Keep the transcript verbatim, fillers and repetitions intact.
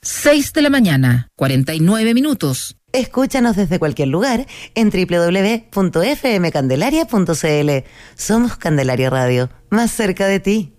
seis de la mañana, cuarenta y nueve minutos. Escúchanos desde cualquier lugar en doble u doble u doble u punto f m candelaria punto c l. Somos Candelaria Radio, más cerca de ti.